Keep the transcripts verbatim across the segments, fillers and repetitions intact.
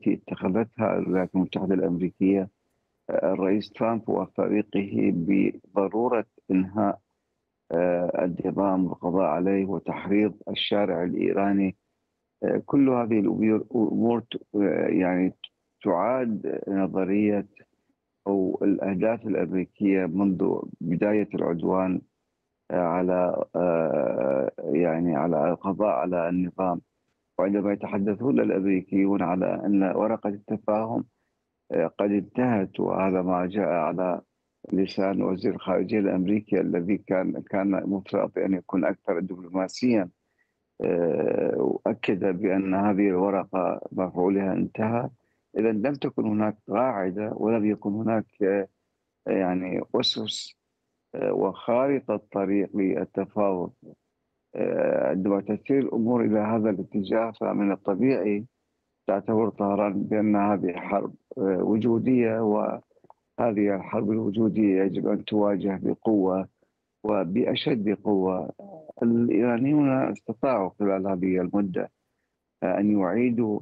التي اتخذتها الولايات المتحدة الأمريكية، الرئيس ترامب وفريقه، بضرورة إنهاء النظام والقضاء عليه وتحريض الشارع الإيراني. كل هذه الأمور يعني تعاد نظرية أو الأهداف الأمريكية منذ بداية العدوان على يعني على القضاء على النظام. وعندما يتحدثون الأمريكيون على أن ورقة التفاهم قد انتهت، وهذا ما جاء على لسان وزير الخارجية الأمريكي الذي كان كان مفترض أن يكون أكثر دبلوماسيا، وأكد بأن هذه الورقة مفعولها انتهى. إذا لم تكن هناك قاعدة ولم يكن هناك يعني أسس وخارطة طريق للتفاوض. عندما تسير الأمور إلى هذا الاتجاه فمن الطبيعي تعتبر طهران بأن هذه حرب وجودية، وهذه الحرب الوجودية يجب أن تواجه بقوة وبأشد قوة. الإيرانيون استطاعوا خلال هذه المدة أن يعيدوا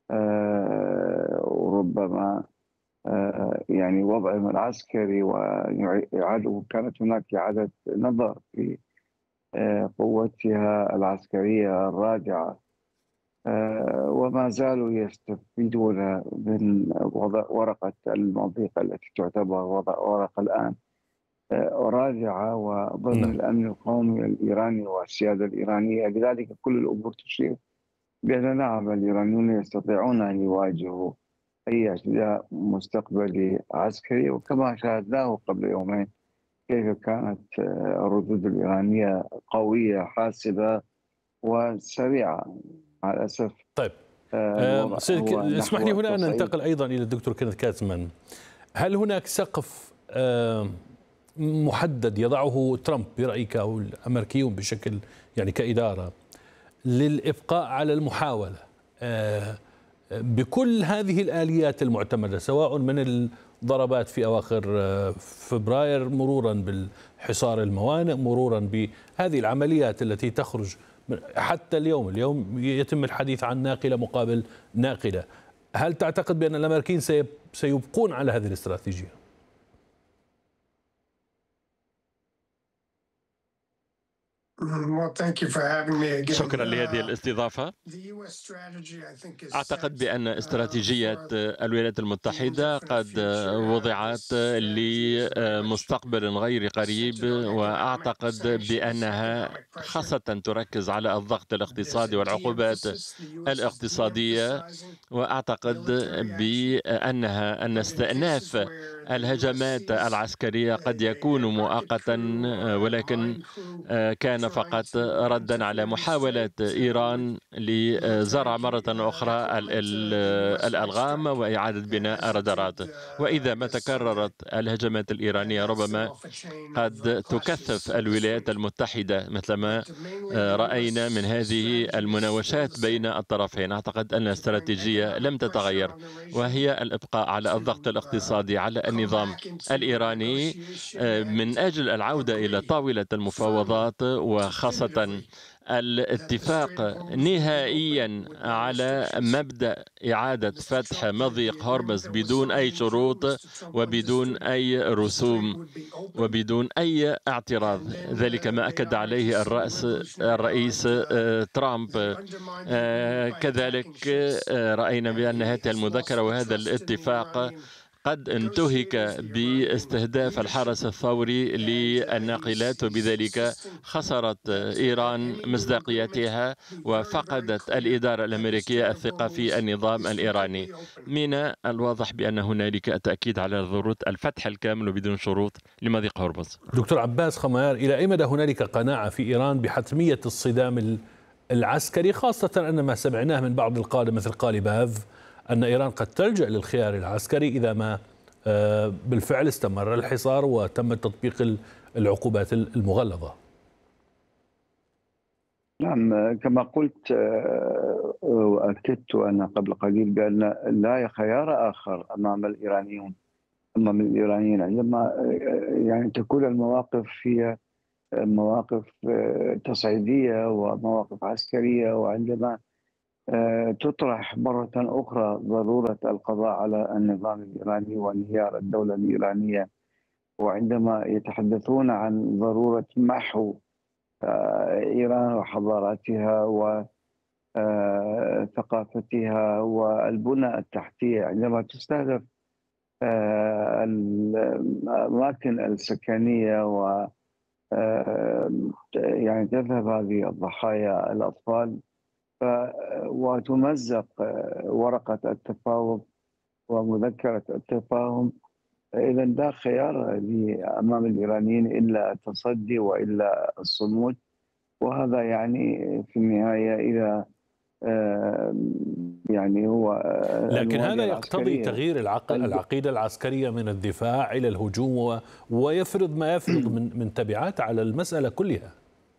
ربما يعني وضعهم العسكري، وإعادة كانت هناك إعادة نظر في قوتها العسكرية الرادعة، وما زالوا يستفيدون من ورقة المضيق التي تعتبر ورقة الآن رادعة وضمن الأمن القومي الإيراني والسيادة الإيرانية. لذلك كل الأمور تشير بأن نعم الإيرانيون يستطيعون أن يواجهوا أي اعتداء مستقبلي عسكري، وكما شاهدناه قبل يومين كيف كانت الردود الإيرانية قوية حاسمة وسريعة. مع الأسف طيب أه اسمح لي هنا أن ننتقل أيضا إلى الدكتور كينيث كاتزمان. هل هناك سقف أه محدد يضعه ترامب برأيك أو الأمريكيون بشكل يعني كإدارة للإبقاء على المحاولة أه بكل هذه الآليات المعتمدة، سواء من الضربات في أواخر فبراير مرورا بالحصار الموانئ مرورا بهذه العمليات التي تخرج حتى اليوم اليوم يتم الحديث عن ناقلة مقابل ناقلة؟ هل تعتقد بأن الأمريكيين سيبقون على هذه الاستراتيجية؟ شكرا لهذه الاستضافة. أعتقد بأن استراتيجية الولايات المتحدة قد وضعت لمستقبل غير قريب، وأعتقد بأنها خاصة تركز على الضغط الاقتصادي والعقوبات الاقتصادية، وأعتقد بأنها أن استئناف الهجمات العسكرية قد يكون مؤقتا، ولكن كان فقط ردا على محاولة إيران لزرع مرة أخرى الألغام وإعادة بناء رادارات. وإذا ما تكررت الهجمات الإيرانية ربما قد تكثف الولايات المتحدة مثلما رأينا من هذه المناوشات بين الطرفين. أعتقد أن الاستراتيجية لم تتغير، وهي الإبقاء على الضغط الاقتصادي على النظام الإيراني من أجل العودة إلى طاولة المفاوضات، وخاصة الاتفاق نهائيا على مبدأ إعادة فتح مضيق هرمز بدون أي شروط وبدون أي رسوم وبدون أي اعتراض. ذلك ما أكد عليه الرئيس الرئيس ترامب. كذلك رأينا بأن هذه المذكرة وهذا الاتفاق قد انتهك باستهداف الحرس الثوري للناقلات، وبذلك خسرت إيران مصداقيتها وفقدت الإدارة الأمريكية الثقة في النظام الإيراني. من الواضح بأن هنالك تأكيد على ضرورة الفتح الكامل وبدون شروط لمضيق هرمز. دكتور عباس خمار، إلى أي مدى هنالك قناعة في إيران بحتمية الصدام العسكري، خاصة أن ما سمعناه من بعض القادة مثل قاليباف أن إيران قد تلجأ للخيار العسكري إذا ما بالفعل استمر الحصار وتم تطبيق العقوبات المغلظة؟ نعم، كما قلت وأكدت أنا قبل قليل بأن لا خيار آخر أمام الإيرانيون أمام الإيرانيين عندما يعني تكون المواقف هي مواقف تصعيدية ومواقف عسكرية، وعندما تطرح مرة أخرى ضرورة القضاء على النظام الإيراني وانهيار الدولة الإيرانية. وعندما يتحدثون عن ضرورة محو إيران وحضاراتها وثقافتها والبنى التحتية، عندما تستهدف الأماكن السكنية و يعني تذهب هذه الضحايا الأطفال وتمزق ورقة التفاوض ومذكرة التفاهم، إذا لا خيار أمام الإيرانيين إلا التصدي وإلا الصمود. وهذا يعني في النهاية إذا يعني هو لكن هذا يقتضي تغيير العقل العقيدة العسكرية من الدفاع إلى الهجوم ويفرض ما يفرض من من تبعات على المسألة كلها.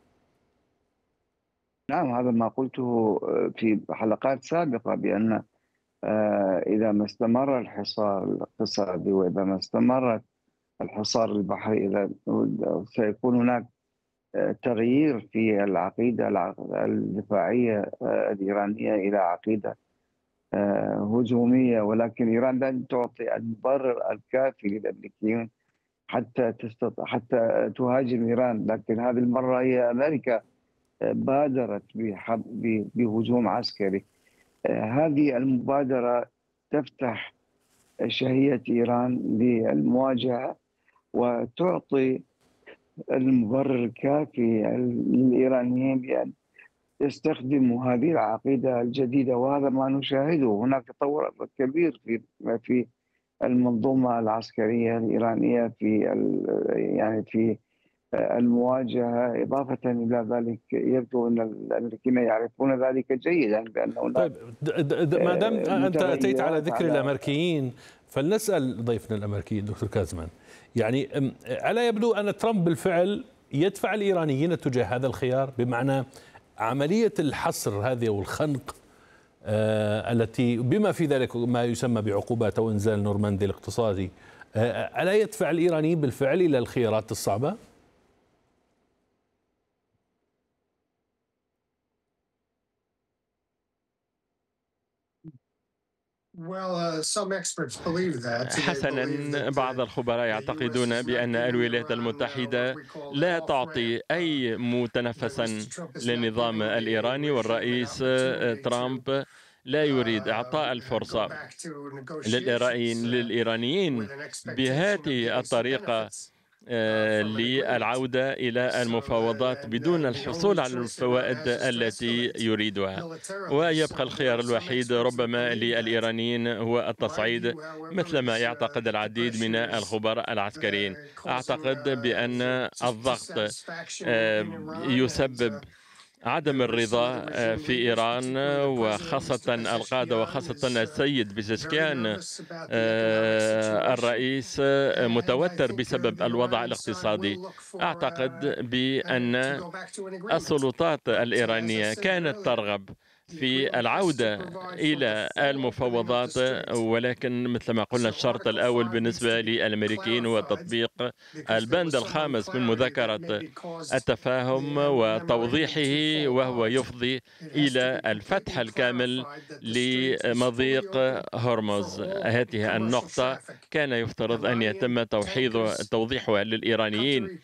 نعم، هذا ما قلته في حلقات سابقة، بأن إذا ما استمر الحصار الاقتصادي وإذا ما استمر الحصار البحري، إذا سيكون هناك تغيير في العقيدة الدفاعية الإيرانية إلى عقيدة هجومية. ولكن إيران لن تعطي المبرر الكافي للأمريكيين حتى تستطيع حتى تهاجم إيران. لكن هذه المرة هي أمريكا بادرت بهجوم عسكري. هذه المبادرة تفتح شهية إيران للمواجهة وتعطي المبرر الكافي للإيرانيين بأن يستخدموا هذه العقيدة الجديدة. وهذا ما نشاهده، هناك تطور كبير في في المنظومة العسكرية الإيرانية في يعني في المواجهة. إضافة إلى ذلك يبدو أن الأمريكيين يعرفون ذلك جيدا، بأنه طيب ما دام أنت أتيت على ذكر على الأمريكيين، فلنسأل ضيفنا الأمريكي دكتور كازمان، يعني ألا يبدو أن ترامب بالفعل يدفع الإيرانيين تجاه هذا الخيار؟ بمعنى عملية الحصر هذه والخنق آه التي بما في ذلك ما يسمى بعقوبات أو إنزال نورماندي الاقتصادي، آه ألا يدفع الإيرانيين بالفعل إلى الخيارات الصعبة؟ حسنا، بعض الخبراء يعتقدون بأن الولايات المتحدة لا تعطي أي متنفسا للنظام الإيراني، والرئيس ترامب لا يريد إعطاء الفرصة للإيرانيين بهذه الطريقة للعودة إلى المفاوضات بدون الحصول على الفوائد التي يريدها. ويبقى الخيار الوحيد ربما للإيرانيين هو التصعيد، مثلما يعتقد العديد من الخبراء العسكريين. أعتقد بأن الضغط يسبب عدم الرضا في إيران، وخاصة القادة وخاصة السيد بيزشكيان الرئيس متوتر بسبب الوضع الاقتصادي. أعتقد بأن السلطات الإيرانية كانت ترغب في العودة إلى المفاوضات، ولكن مثل ما قلنا الشرط الأول بالنسبة للأمريكيين هو تطبيق البند الخامس من مذكرة التفاهم وتوضيحه، وهو يفضي إلى الفتح الكامل لمضيق هرمز. هذه النقطة كان يفترض أن يتم توحيد توضيحها للإيرانيين،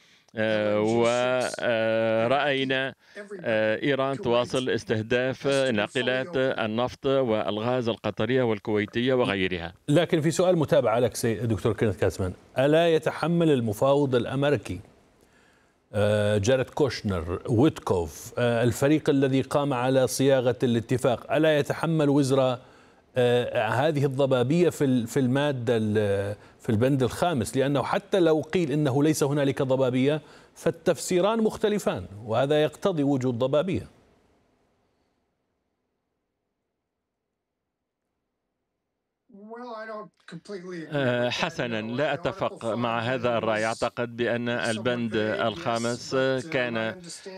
ورأينا إيران تواصل استهداف ناقلات النفط والغاز القطرية والكويتية وغيرها. لكن في سؤال متابعة لك دكتور كينيث كازمان، ألا يتحمل المفاوض الأمريكي جاريد كوشنر ويتكوف الفريق الذي قام على صياغة الاتفاق، ألا يتحمل وزر هذه الضبابية في في المادة في البند الخامس؟ لأنه حتى لو قيل إنه ليس هنالك ضبابية فالتفسيران مختلفان، وهذا يقتضي وجود ضبابية. حسنا، لا أتفق مع هذا الرأي. أعتقد بأن البند الخامس كان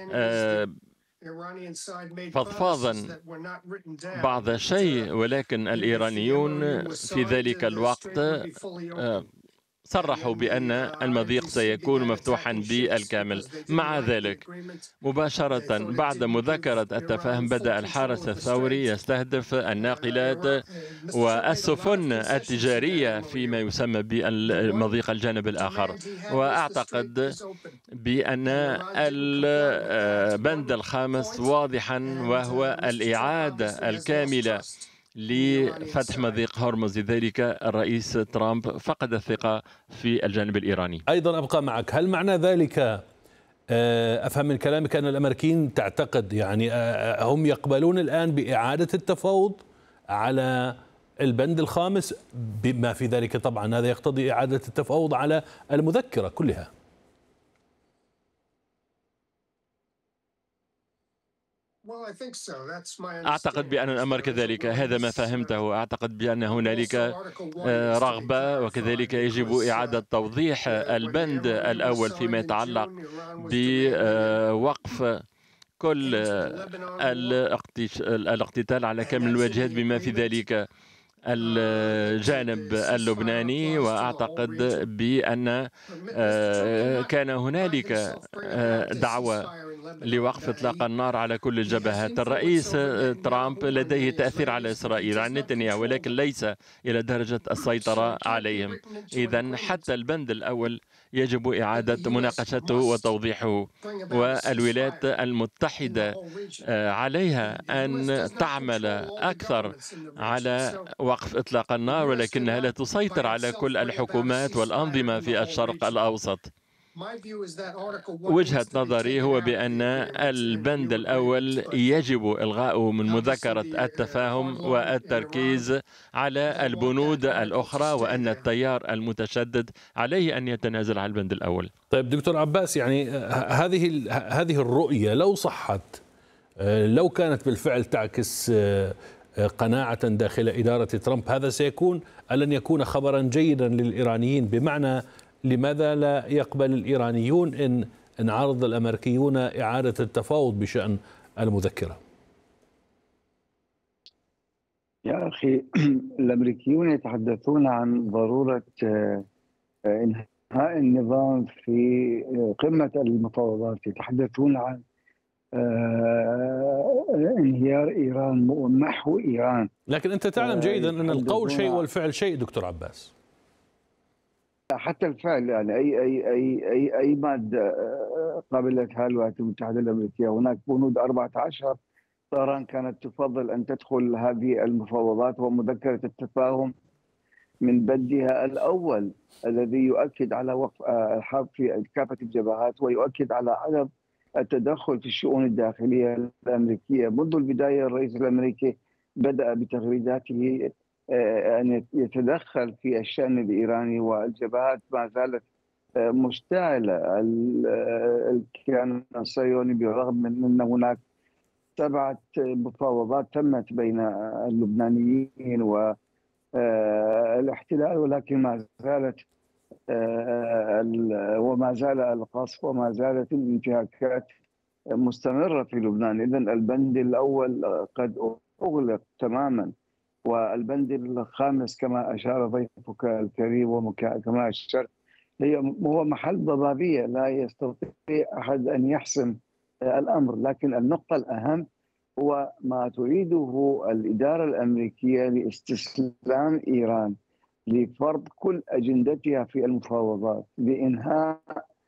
فضفاضا بعض الشيء، ولكن الإيرانيون في ذلك الوقت صرحوا بأن المضيق سيكون مفتوحا بالكامل. مع ذلك مباشرة بعد مذكرة التفاهم بدأ الحرس الثوري يستهدف الناقلات والسفن التجارية فيما يسمى بالمضيق الجانب الآخر. وأعتقد بأن البند الخامس واضحا، وهو الإعادة الكاملة لفتح مضيق هرمز. لذلك الرئيس ترامب فقد الثقة في الجانب الإيراني. أيضا أبقى معك، هل معنى ذلك أفهم من كلامك أن الأمريكيين تعتقد يعني هم يقبلون الآن بإعادة التفاوض على البند الخامس، بما في ذلك طبعا هذا يقتضي إعادة التفاوض على المذكرة كلها؟ أعتقد بأن الأمر كذلك، هذا ما فهمته. أعتقد بأن هنالك رغبة، وكذلك يجب إعادة توضيح البند الأول فيما يتعلق بوقف كل الاقتتال على كامل الواجهات بما في ذلك الجانب اللبناني. وأعتقد بأن كان هنالك دعوة لوقف إطلاق النار على كل الجبهات. الرئيس ترامب لديه تأثير على إسرائيل عن نتنياهو، ولكن ليس إلى درجة السيطرة عليهم. إذن حتى البند الأول يجب إعادة مناقشته وتوضيحه، والولايات المتحدة عليها أن تعمل أكثر على وقف إطلاق النار، ولكنها لا تسيطر على كل الحكومات والأنظمة في الشرق الأوسط. وجهة نظري هو بأن البند الأول يجب إلغاؤه من مذكرة التفاهم والتركيز على البنود الأخرى، وأن التيار المتشدد عليه أن يتنازل عن البند الأول. طيب دكتور عباس، يعني هذه هذه الرؤية لو صحت، لو كانت بالفعل تعكس قناعة داخل إدارة ترامب، هذا سيكون ألن يكون خبرا جيدا للإيرانيين؟ بمعنى لماذا لا يقبل الإيرانيون إن إن عرض الأمريكيون إعادة التفاوض بشأن المذكرة؟ يا أخي، الأمريكيون يتحدثون عن ضرورة إنهاء النظام في قمة المفاوضات، يتحدثون عن انهيار إيران ومحو إيران. لكن أنت تعلم جيدا أن القول شيء والفعل شيء دكتور عباس. حتى الفعل، يعني أي أي أي أي أي مادة قابلتها الولايات المتحدة الأمريكية. هناك بنود أربعة عشر طهران كانت تفضل أن تدخل هذه المفاوضات ومذكرة التفاهم من بدها الأول، الذي يؤكد على وقف الحرب في كافة الجبهات ويؤكد على عدم التدخل في الشؤون الداخلية الأمريكية. منذ البداية الرئيس الأمريكي بدأ بتغريداته أن يتدخل في الشأن الإيراني، والجبهات ما زالت مشتعلة. الكيان الصهيوني بالرغم من أن هناك سبعة مفاوضات تمت بين اللبنانيين والاحتلال، ولكن ما زالت وما زال القصف وما زالت الانتهاكات مستمرة في لبنان. إذن البند الأول قد أغلق تماما، والبند الخامس كما أشار ضيفك الكريم وكما أشرت هو محل ضبابية، لا يستطيع أحد أن يحسم الأمر. لكن النقطة الأهم هو ما تريده الإدارة الأمريكية لاستسلام إيران، لفرض كل أجندتها في المفاوضات، لإنهاء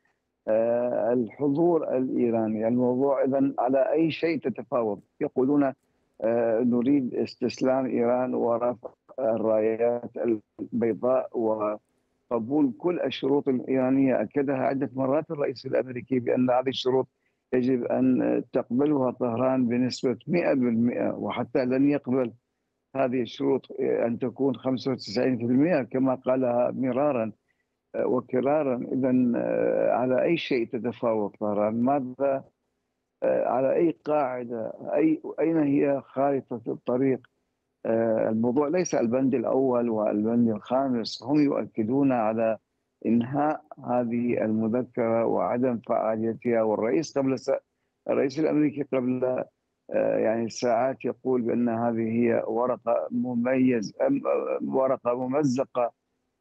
الحضور الإيراني. الموضوع إذن على أي شيء تتفاوض. يقولون نريد استسلام إيران ورفع الرايات البيضاء وقبول كل الشروط الإيرانية. أكدها عدة مرات الرئيس الأمريكي بأن هذه الشروط يجب أن تقبلها طهران بنسبة مئة بالمئة، وحتى لن يقبل هذه الشروط أن تكون خمسة وتسعين بالمئة كما قالها مرارا وكرارا. إذن على أي شيء تتفاوض طهران؟ ماذا على أي قاعدة؟ أي أين هي خارطة الطريق؟ الموضوع ليس البند الأول والبند الخامس، هم يؤكدون على إنهاء هذه المذكرة وعدم فعاليتها. والرئيس قبل س... الرئيس الأمريكي قبل يعني ساعات يقول بأن هذه هي ورقة مميز ورقة ممزقة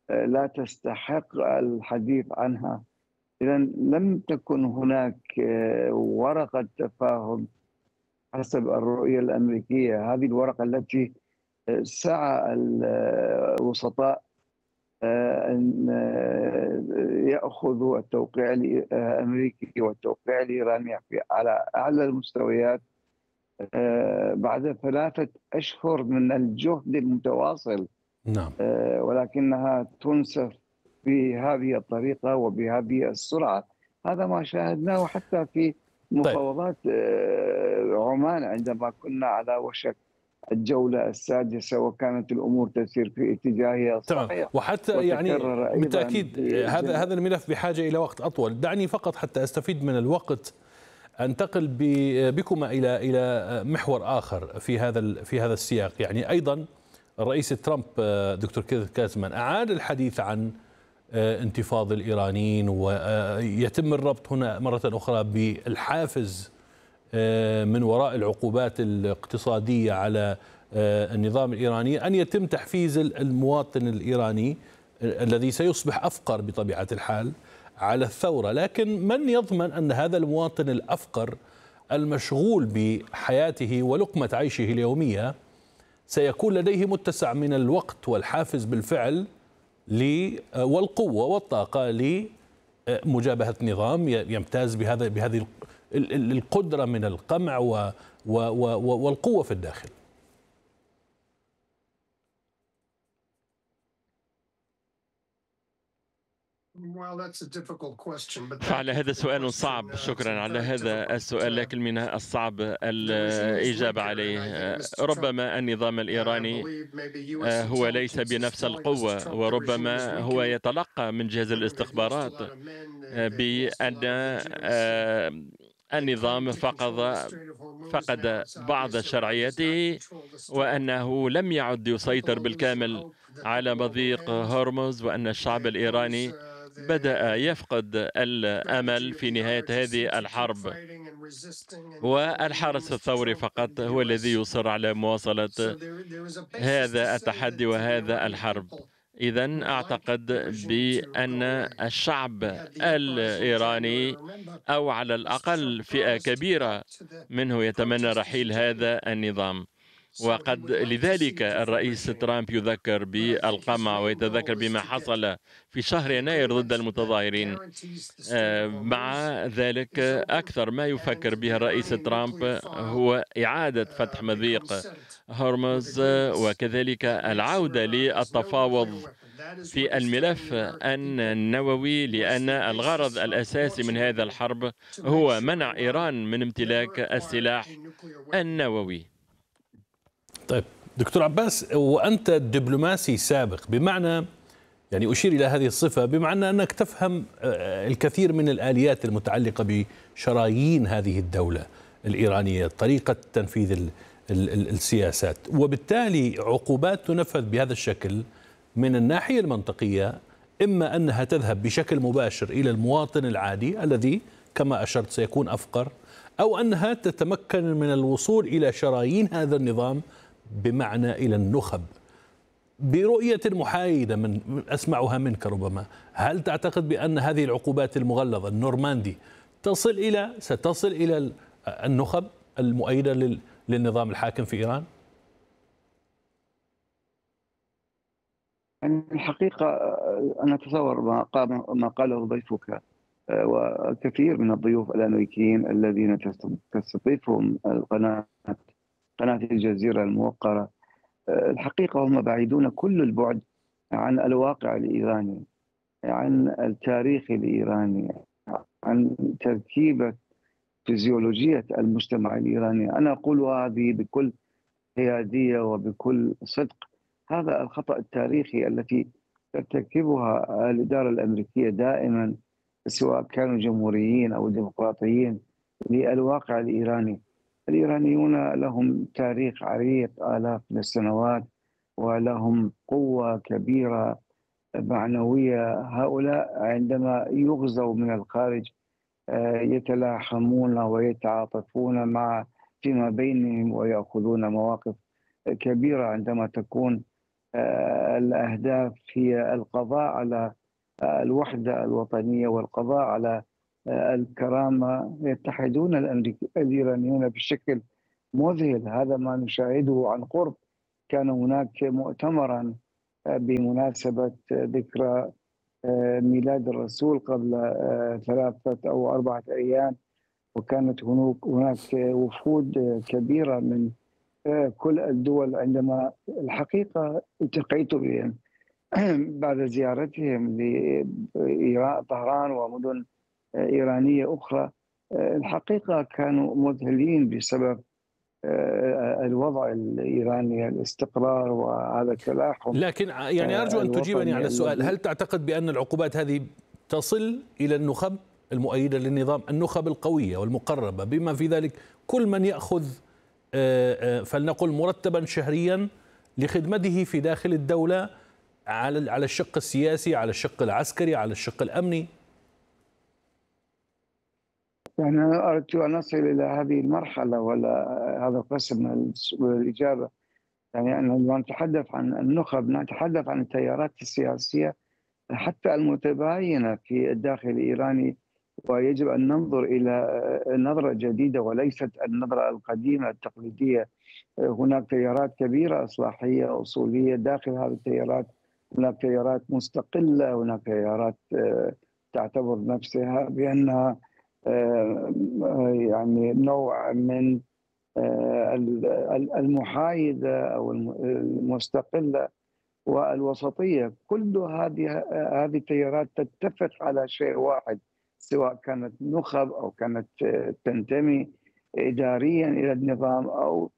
لا تستحق الحديث عنها. إذا لم تكن هناك ورقة تفاهم حسب الرؤية الأمريكية. هذه الورقة التي سعى الوسطاء أن يأخذوا التوقيع الأمريكي والتوقيع الإيراني على أعلى المستويات بعد ثلاثة أشهر من الجهد المتواصل. نعم. ولكنها تنسف بهذه الطريقة وبهذه السرعة. هذا ما شاهدناه حتى في مفاوضات عمان عندما كنا على وشك الجولة السادسة وكانت الأمور تسير في اتجاهها الصحيح. وحتى يعني بالتأكيد هذا هذا الملف بحاجة إلى وقت أطول. دعني فقط حتى أستفيد من الوقت أنتقل بكما إلى إلى محور آخر في هذا في هذا السياق. يعني أيضا الرئيس ترامب دكتور كينيث كاتزمان أعاد الحديث عن انتفاض الإيرانيين، ويتم الربط هنا مرة أخرى بالحافز من وراء العقوبات الاقتصادية على النظام الإيراني أن يتم تحفيز المواطن الإيراني الذي سيصبح أفقر بطبيعة الحال على الثورة. لكن من يضمن أن هذا المواطن الأفقر المشغول بحياته ولقمة عيشه اليومية سيكون لديه متسع من الوقت والحافز بالفعل والقوة والطاقة لمجابهة نظام يمتاز بهذا بهذه القدرة من القمع والقوة في الداخل؟ فعلى هذا سؤال صعب. شكرا على هذا السؤال، لكن من الصعب الإجابة عليه. ربما النظام الإيراني هو ليس بنفس القوة، وربما هو يتلقى من جهاز الاستخبارات بأن النظام فقد فقد بعض شرعيته وأنه لم يعد يسيطر بالكامل على مضيق هرمز، وأن الشعب الإيراني بدأ يفقد الأمل في نهاية هذه الحرب، والحرس الثوري فقط هو الذي يصر على مواصلة هذا التحدي وهذا الحرب. إذن أعتقد بأن الشعب الإيراني أو على الأقل فئة كبيرة منه يتمنى رحيل هذا النظام. وقد لذلك الرئيس ترامب يذكر بالقمع ويتذكر بما حصل في شهر يناير ضد المتظاهرين. مع ذلك أكثر ما يفكر به الرئيس ترامب هو إعادة فتح مضيق هرمز وكذلك العودة للتفاوض في الملف النووي، لأن الغرض الأساسي من هذا الحرب هو منع إيران من امتلاك السلاح النووي. طيب دكتور عباس، وأنت دبلوماسي سابق، بمعنى يعني أشير إلى هذه الصفة بمعنى أنك تفهم الكثير من الآليات المتعلقة بشرايين هذه الدولة الإيرانية، طريقة تنفيذ ال ال السياسات، وبالتالي عقوبات تنفذ بهذا الشكل من الناحية المنطقية إما أنها تذهب بشكل مباشر إلى المواطن العادي الذي كما أشرت سيكون أفقر، أو أنها تتمكن من الوصول إلى شرايين هذا النظام بمعنى إلى النخب. برؤية محايدة من أسمعها منك ربما، هل تعتقد بأن هذه العقوبات المغلظة النورماندي تصل إلى ستصل إلى النخب المؤيدة للنظام الحاكم في إيران؟ يعني الحقيقة أنا أتصور ما قام ما قاله ضيفك وكثير من الضيوف الأمريكيين الذين تستضيفهم القناة قناة الجزيرة الموقرة، الحقيقة هم بعيدون كل البعد عن الواقع الإيراني، عن التاريخ الإيراني، عن تركيبة فيزيولوجية المجتمع الإيراني. أنا أقول هذه بكل حيادية وبكل صدق. هذا الخطأ التاريخي التي ترتكبها الإدارة الأمريكية دائما سواء كانوا جمهوريين أو ديمقراطيين للواقع الإيراني. الإيرانيون لهم تاريخ عريق آلاف من السنوات ولهم قوة كبيرة معنوية. هؤلاء عندما يغزوا من الخارج يتلاحمون ويتعاطفون مع فيما بينهم ويأخذون مواقف كبيرة عندما تكون الأهداف هي القضاء على الوحدة الوطنية والقضاء على الكرامة، يتحدون الإيرانيون بشكل مذهل. هذا ما نشاهده عن قرب. كان هناك مؤتمرا بمناسبة ذكرى ميلاد الرسول قبل ثلاثة أو أربعة أيام، وكانت هناك وفود كبيرة من كل الدول. عندما الحقيقة التقيت بهم بعد زيارتهم لطهران ومدن إيرانية أخرى، الحقيقة كانوا مذهلين بسبب الوضع الإيراني، الاستقرار وهذا التلاحم. لكن يعني أرجو أن تجيبني على السؤال، هل تعتقد بأن العقوبات هذه تصل إلى النخب المؤيدة للنظام، النخب القوية والمقربة، بما في ذلك كل من يأخذ فلنقل مرتبا شهريا لخدمته في داخل الدولة على على الشق السياسي، على الشق العسكري، على الشق الأمني؟ يعني أنا أردت أن أصل إلى هذه المرحلة ولا هذا القسم من الإجابة. يعني عندما نتحدث عن النخب نتحدث عن التيارات السياسية حتى المتباينة في الداخل الإيراني، ويجب أن ننظر إلى نظرة جديدة وليست النظرة القديمة التقليدية. هناك تيارات كبيرة إصلاحية أصولية داخل هذه التيارات، هناك تيارات مستقلة، هناك تيارات تعتبر نفسها بأنها يعني نوع من المحايدة أو المستقلة والوسطية. كل هذه هذه التيارات تتفق على شيء واحد، سواء كانت نخب أو كانت تنتمي إداريا إلى النظام أو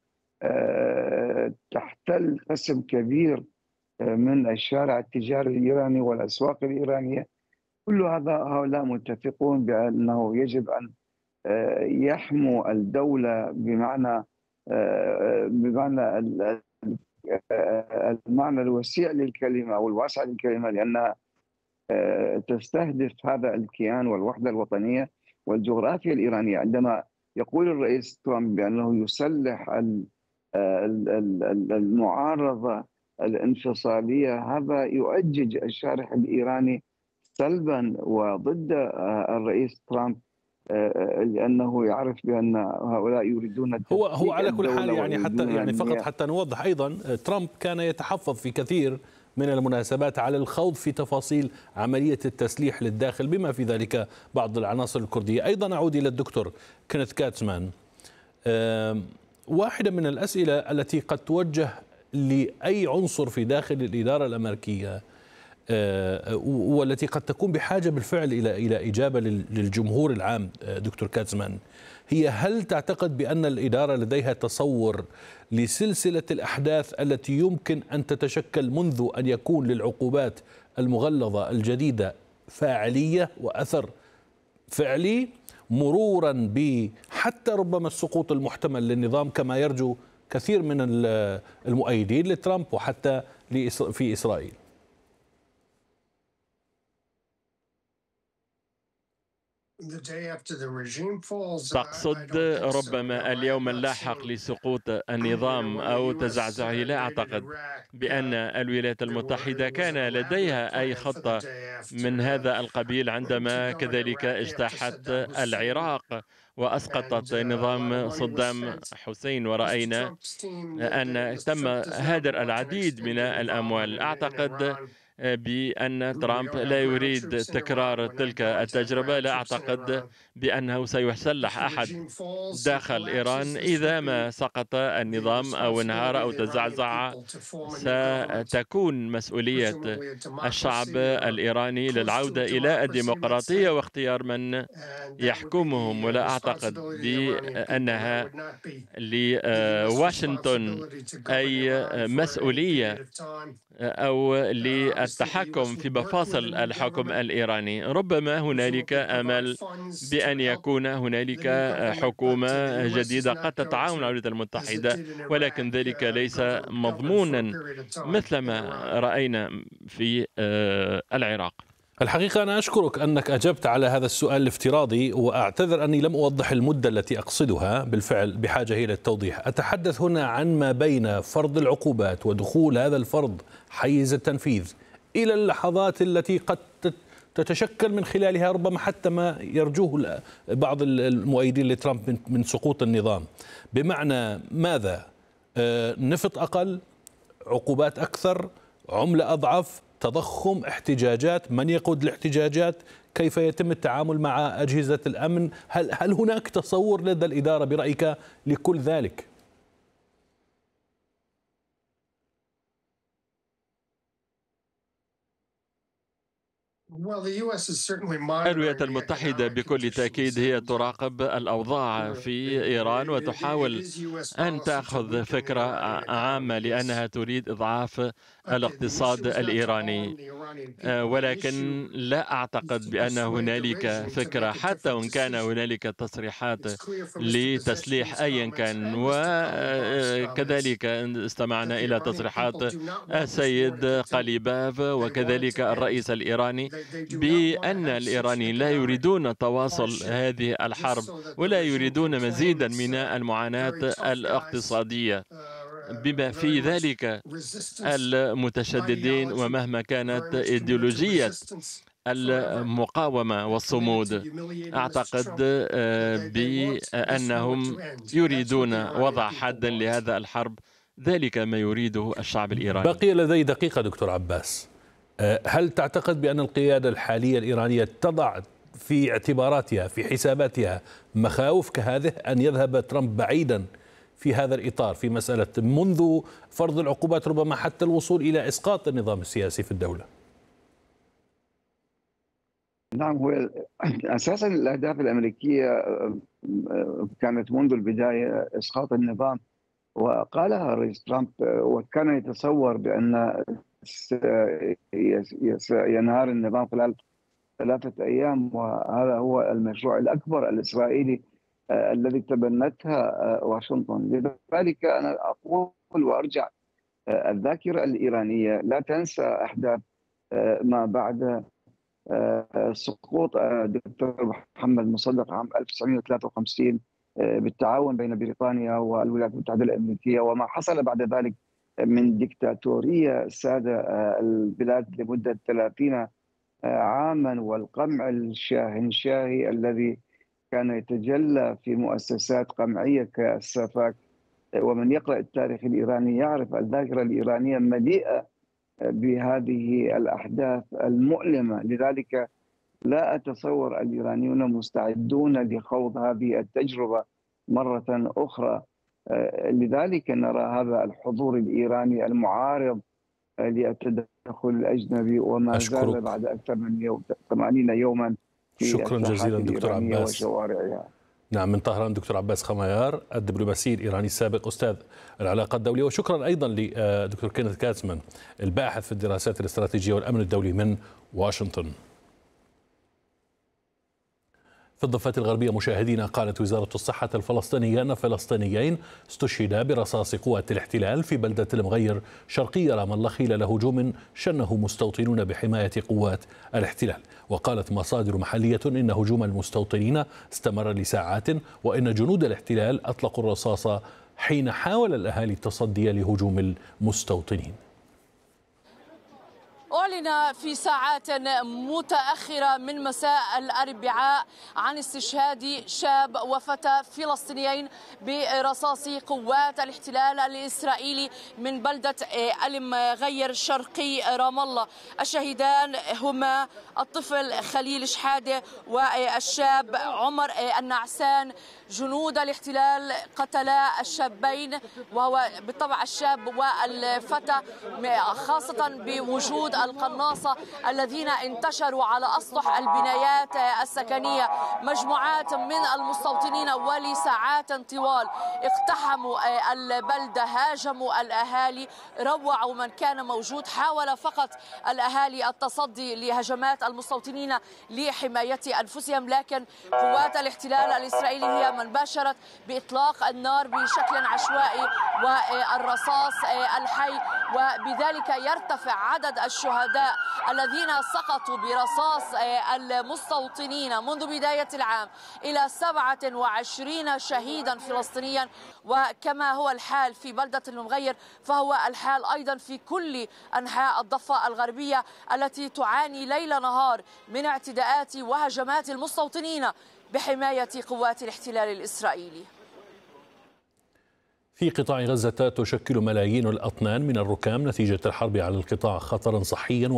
تحتل قسم كبير من الشارع التجاري الإيراني والأسواق الإيرانية. كل هذا هؤلاء متفقون بأنه يجب أن يحموا الدولة بمعنى بمعنى المعنى الوسيع للكلمة أو الواسع للكلمة، لأنها تستهدف هذا الكيان والوحدة الوطنية والجغرافيا الإيرانية. عندما يقول الرئيس ترامب بأنه يسلح المعارضة الانفصالية، هذا يؤجج الشارع الإيراني سلبا وضد الرئيس ترامب، لأنه يعرف بأن هؤلاء يريدون هو هو على كل حال يعني حتى يعني فقط حتى نوضح أيضا، ترامب كان يتحفظ في كثير من المناسبات على الخوض في تفاصيل عملية التسليح للداخل، بما في ذلك بعض العناصر الكردية. أيضا أعود إلى الدكتور كينيث كاتسمان. واحدة من الأسئلة التي قد توجه لأي عنصر في داخل الإدارة الأمريكية والتي قد تكون بحاجة بالفعل إلى إلى إجابة للجمهور العام، دكتور كاتسمان، هي هل تعتقد بأن الإدارة لديها تصور لسلسلة الأحداث التي يمكن أن تتشكل منذ أن يكون للعقوبات المغلظة الجديدة فاعلية وأثر فعلي، مرورا بحتى ربما السقوط المحتمل للنظام كما يرجو كثير من المؤيدين لترامب وحتى في إسرائيل؟ تقصد ربما اليوم اللاحق لسقوط النظام أو تزعزعه؟ لا أعتقد بأن الولايات المتحدة كان لديها أي خطة من هذا القبيل عندما كذلك اجتاحت العراق وأسقطت نظام صدام حسين، ورأينا أن تم هدر العديد من الأموال. أعتقد بأن ترامب لا يريد تكرار تلك التجربة. لا أعتقد بأنه سيسلح أحد داخل إيران. إذا ما سقط النظام أو انهار أو تزعزع، ستكون مسؤولية الشعب الإيراني للعودة إلى الديمقراطية واختيار من يحكمهم. ولا أعتقد بأنها لواشنطن أي مسؤولية أو للتحكم في مفاصل الحكم الإيراني. ربما هنالك أمل بأن يكون هنالك حكومة جديدة قد تتعاون مع الولايات المتحدة، ولكن ذلك ليس مضمونا مثل ما رأينا في العراق. الحقيقة أنا أشكرك أنك أجبت على هذا السؤال الافتراضي، وأعتذر أني لم أوضح المدة التي أقصدها، بالفعل بحاجة إلى التوضيح. أتحدث هنا عن ما بين فرض العقوبات ودخول هذا الفرض حيز التنفيذ إلى اللحظات التي قد تتشكل من خلالها ربما حتى ما يرجوه بعض المؤيدين لترامب من سقوط النظام. بمعنى ماذا؟ نفط أقل، عقوبات أكثر، عملة أضعف، تضخم، احتجاجات، من يقود الاحتجاجات، كيف يتم التعامل مع أجهزة الأمن؟ هل هل هناك تصور لدى الإدارة برأيك لكل ذلك؟ الولايات المتحدة بكل تأكيد هي تراقب الأوضاع في إيران وتحاول أن تأخذ فكرة عامة لأنها تريد إضعاف الاقتصاد الإيراني، ولكن لا أعتقد بأن هنالك فكرة حتى وإن كان هنالك تصريحات لتسليح أيا كان. وكذلك استمعنا إلى تصريحات السيد قليباف وكذلك الرئيس الإيراني بأن الإيرانيين لا يريدون تواصل هذه الحرب ولا يريدون مزيدا من المعاناة الاقتصادية، بما في ذلك المتشددين ومهما كانت إيديولوجية المقاومة والصمود. أعتقد بأنهم يريدون وضع حدا لهذا الحرب، ذلك ما يريده الشعب الإيراني. بقي لدي دقيقة دكتور عباس، هل تعتقد بأن القيادة الحالية الإيرانية تضع في اعتباراتها في حساباتها مخاوف كهذه أن يذهب ترامب بعيدا في هذا الإطار في مسألة منذ فرض العقوبات ربما حتى الوصول إلى إسقاط النظام السياسي في الدولة؟ نعم، هو أساسا الأهداف الأمريكية كانت منذ البداية إسقاط النظام، وقالها الرئيس ترامب، وكان يتصور بأن ينهار النظام خلال ثلاثة أيام، وهذا هو المشروع الأكبر الإسرائيلي الذي تبنتها واشنطن. لذلك أنا أقول وأرجع، الذاكرة الإيرانية لا تنسى أحداث ما بعد سقوط الدكتور محمد مصدق عام ألف وتسعمئة وثلاثة وخمسين بالتعاون بين بريطانيا والولايات المتحدة الأمريكية، وما حصل بعد ذلك من ديكتاتورية ساد البلاد لمدة ثلاثين عاما، والقمع الشاهنشاهي الذي كان يتجلى في مؤسسات قمعية كالسفاك. ومن يقرأ التاريخ الإيراني يعرف الذاكرة الإيرانية مليئة بهذه الأحداث المؤلمة. لذلك لا أتصور الإيرانيون مستعدون لخوض هذه التجربة مرة أخرى. لذلك نرى هذا الحضور الإيراني المعارض للتدخل الأجنبي وما زال بعد أكثر من ثمانين يوما في شكرا جزيلا دكتور عباس. وشوارعها. نعم، من طهران دكتور عباس خميار الدبلوماسي الإيراني السابق أستاذ العلاقات الدولية. وشكرا أيضا لدكتور كينيث كاتسمان الباحث في الدراسات الاستراتيجية والأمن الدولي من واشنطن. في الضفة الغربية مشاهدينا، قالت وزارة الصحة الفلسطينية أن فلسطينيين استشهدا برصاص قوات الاحتلال في بلدة المغير شرقي رام الله خلال هجوم شنه مستوطنون بحماية قوات الاحتلال. وقالت مصادر محلية إن هجوم المستوطنين استمر لساعات، وإن جنود الاحتلال أطلقوا الرصاص حين حاول الأهالي التصدي لهجوم المستوطنين. أعلن في ساعات متأخرة من مساء الأربعاء عن استشهاد شاب وفتى فلسطينيين برصاص قوات الاحتلال الإسرائيلي من بلدة المغير شرقي رام الله. الشهيدان هما الطفل خليل شحادة والشاب عمر النعسان. جنود الاحتلال قتلا الشابين، وهو بالطبع الشاب والفتى، خاصة بوجود القناصة الذين انتشروا على أسطح البنايات السكنية. مجموعات من المستوطنين ولساعات طوال اقتحموا البلدة، هاجموا الأهالي، روعوا من كان موجود. حاول فقط الأهالي التصدي لهجمات المستوطنين لحماية أنفسهم، لكن قوات الاحتلال الإسرائيلي هي من باشرت بإطلاق النار بشكل عشوائي والرصاص الحي وبذلك يرتفع عدد الشهداء الذين سقطوا برصاص المستوطنين منذ بداية العام إلى سبعة وعشرين شهيدا فلسطينيا. وكما هو الحال في بلدة المغير فهو الحال أيضا في كل أنحاء الضفة الغربية التي تعاني ليل نهار من اعتداءات وهجمات المستوطنين بحماية قوات الاحتلال الإسرائيلي. في قطاع غزة تشكل ملايين الأطنان من الركام نتيجة الحرب على القطاع خطرا صحيا